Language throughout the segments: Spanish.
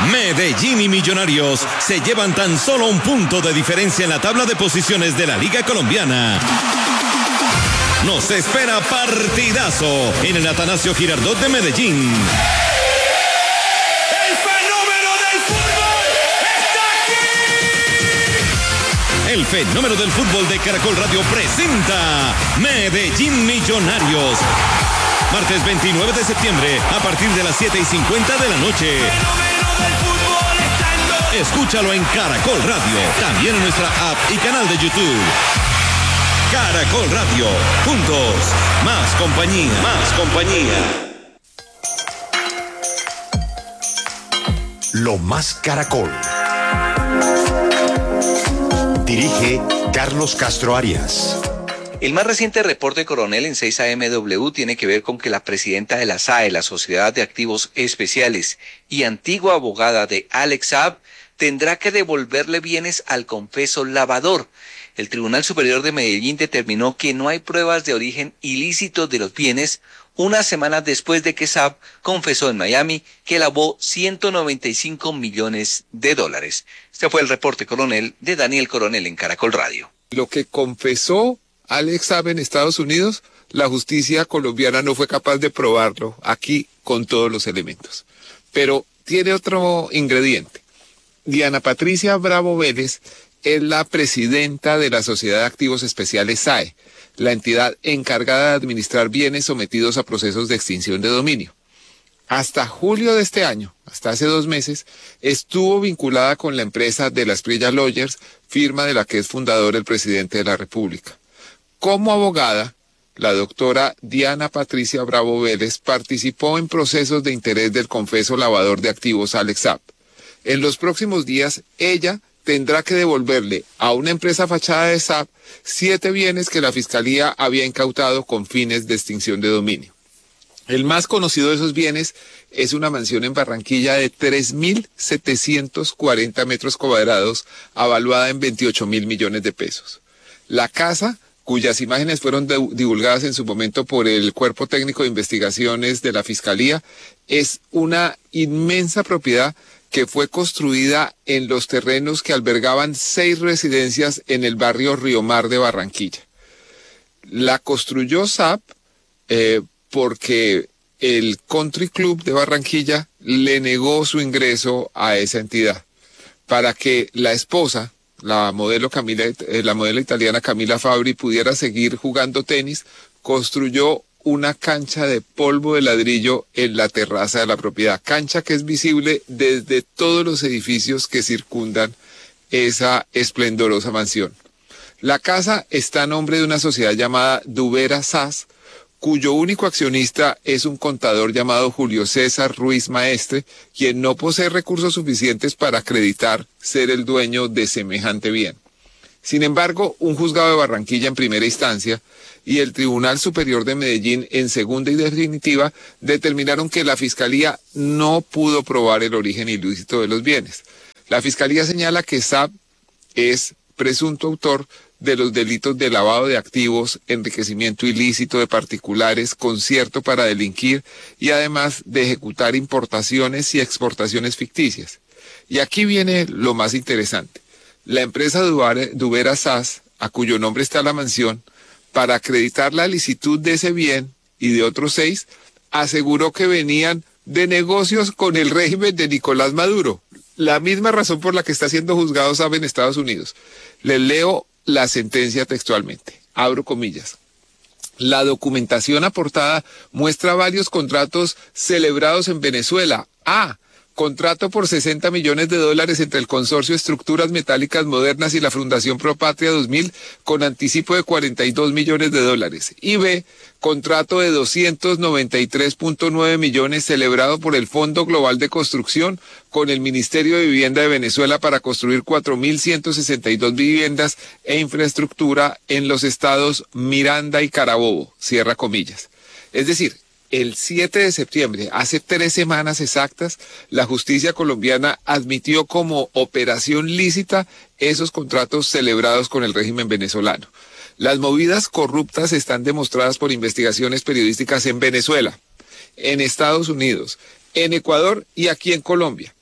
Medellín y Millonarios se llevan tan solo un punto de diferencia en la tabla de posiciones de la Liga Colombiana. Nos espera partidazo en el Atanasio Girardot de Medellín. ¡El fenómeno del fútbol está aquí! El fenómeno del fútbol de Caracol Radio presenta Medellín Millonarios. Martes 29 de septiembre a partir de las 7:50 de la noche. ¡El fenómeno del fútbol está en los... Escúchalo en Caracol Radio, también en nuestra app y canal de YouTube. Caracol Radio, juntos, más compañía, más compañía. Lo más Caracol. Dirige Carlos Castro Arias. El más reciente reporte Coronel en 6AMW tiene que ver con que la presidenta de la SAE, la Sociedad de Activos Especiales, y antigua abogada de Alex Saab, tendrá que devolverle bienes al confeso lavador. El Tribunal Superior de Medellín determinó que no hay pruebas de origen ilícito de los bienes unas semanas después de que Saab confesó en Miami que lavó $195 millones. Este fue el reporte Coronel de Daniel Coronel en Caracol Radio. Lo que confesó Alex Saab en Estados Unidos, la justicia colombiana no fue capaz de probarlo aquí con todos los elementos. Pero tiene otro ingrediente. Diana Patricia Bravo Vélez es la presidenta de la Sociedad de Activos Especiales SAE, la entidad encargada de administrar bienes sometidos a procesos de extinción de dominio. Hasta julio de este año, hasta hace 2 meses, estuvo vinculada con la empresa de las Prilla Lawyers, firma de la que es fundador el presidente de la República. Como abogada, la doctora Diana Patricia Bravo Vélez participó en procesos de interés del confeso lavador de activos Alex Saab. En los próximos días, ella tendrá que devolverle a una empresa fachada de Saab 7 bienes que la Fiscalía había incautado con fines de extinción de dominio. El más conocido de esos bienes es una mansión en Barranquilla de 3.740 metros cuadrados, avaluada en 28.000 millones de pesos. La casa, cuyas imágenes fueron divulgadas en su momento por el Cuerpo Técnico de Investigaciones de la Fiscalía, es una inmensa propiedad que fue construida en los terrenos que albergaban 6 residencias en el barrio Río Mar de Barranquilla. La construyó Saab porque el Country Club de Barranquilla le negó su ingreso a esa entidad para que la esposa, la modelo italiana Camila Fabri, pudiera seguir jugando tenis. Construyó una cancha de polvo de ladrillo en la terraza de la propiedad, cancha que es visible desde todos los edificios que circundan esa esplendorosa mansión. La casa está a nombre de una sociedad llamada Dubera SAS, cuyo único accionista es un contador llamado Julio César Ruiz Maestre, quien no posee recursos suficientes para acreditar ser el dueño de semejante bien. Sin embargo, un juzgado de Barranquilla en primera instancia y el Tribunal Superior de Medellín en segunda y definitiva determinaron que la Fiscalía no pudo probar el origen ilícito de los bienes. La Fiscalía señala que Saab es presunto autor de los delitos de lavado de activos, enriquecimiento ilícito de particulares, concierto para delinquir y además de ejecutar importaciones y exportaciones ficticias. Y aquí viene lo más interesante. La empresa Dubera SAS, a cuyo nombre está la mansión, para acreditar la licitud de ese bien y de otros 6, aseguró que venían de negocios con el régimen de Nicolás Maduro. La misma razón por la que está siendo juzgado Saab en Estados Unidos. Les leo la sentencia textualmente. Abro comillas. La documentación aportada muestra varios contratos celebrados en Venezuela. Contrato por $60 millones entre el Consorcio Estructuras Metálicas Modernas y la Fundación Pro Patria 2000 con anticipo de $42 millones. Y B, contrato de 293.9 millones celebrado por el Fondo Global de Construcción con el Ministerio de Vivienda de Venezuela para construir 4.162 viviendas e infraestructura en los estados Miranda y Carabobo. Cierra comillas. Es decir, el 7 de septiembre, hace 3 semanas exactas, la justicia colombiana admitió como operación lícita esos contratos celebrados con el régimen venezolano. Las movidas corruptas están demostradas por investigaciones periodísticas en Venezuela, en Estados Unidos, en Ecuador y aquí en Colombia.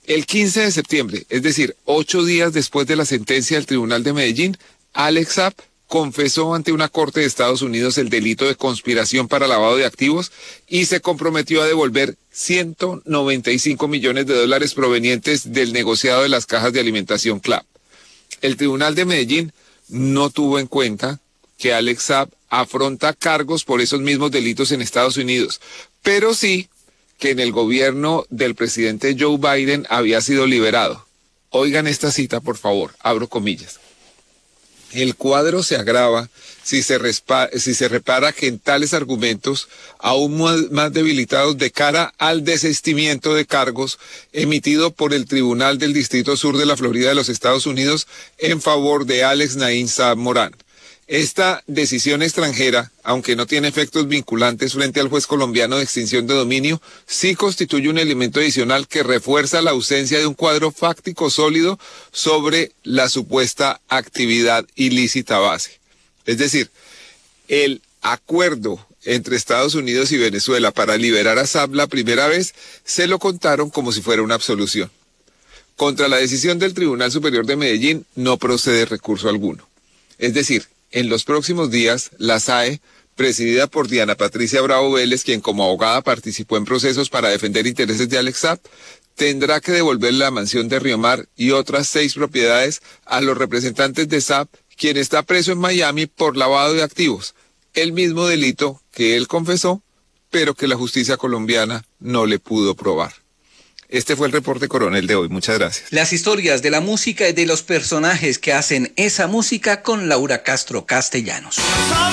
El 15 de septiembre, es decir, 8 días después de la sentencia del Tribunal de Medellín, Alex Saab confesó ante una corte de Estados Unidos el delito de conspiración para lavado de activos y se comprometió a devolver $195 millones provenientes del negociado de las cajas de alimentación CLAP. El Tribunal de Medellín no tuvo en cuenta que Alex Saab afronta cargos por esos mismos delitos en Estados Unidos, pero sí que en el gobierno del presidente Joe Biden había sido liberado. Oigan esta cita, por favor, abro comillas. El cuadro se agrava si se repara que en tales argumentos aún más debilitados de cara al desistimiento de cargos emitido por el Tribunal del Distrito Sur de la Florida de los Estados Unidos en favor de Alex Naim Saab Morán. Esta decisión extranjera, aunque no tiene efectos vinculantes frente al juez colombiano de extinción de dominio, sí constituye un elemento adicional que refuerza la ausencia de un cuadro fáctico sólido sobre la supuesta actividad ilícita base. Es decir, el acuerdo entre Estados Unidos y Venezuela para liberar a Saab la primera vez se lo contaron como si fuera una absolución. Contra la decisión del Tribunal Superior de Medellín no procede recurso alguno. Es decir, en los próximos días, la SAE, presidida por Diana Patricia Bravo Vélez, quien como abogada participó en procesos para defender intereses de Alex Saab, tendrá que devolver la mansión de Río Mar y otras 6 propiedades a los representantes de Saab, quien está preso en Miami por lavado de activos, el mismo delito que él confesó, pero que la justicia colombiana no le pudo probar. Este fue el reporte Coronel de hoy. Muchas gracias. Las historias de la música y de los personajes que hacen esa música con Laura Castro Castellanos.